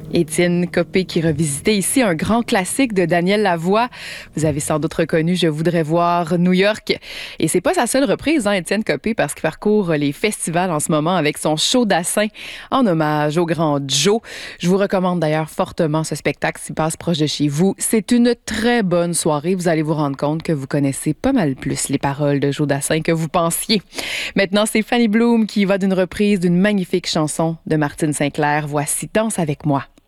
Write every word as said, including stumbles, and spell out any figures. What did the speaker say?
Étienne Copé qui revisitait ici un grand classique de Daniel Lavoie. Vous avez sans doute reconnu Je voudrais voir New York. Et c'est pas sa seule reprise, hein, Étienne Copé, parce qu'il parcourt les festivals en ce moment avec son show d'Assin en hommage au grand Joe. Je vous recommande d'ailleurs fortement ce spectacle s'il passe proche de chez vous. C'est une très bonne soirée. Vous allez vous rendre compte que vous connaissez pas mal plus les paroles de Joe Dassin que vous pensiez. Maintenant, c'est Fanny Bloom qui va d'une reprise d'une magnifique chanson de Martine St-Clair. Voici Danse avec moi.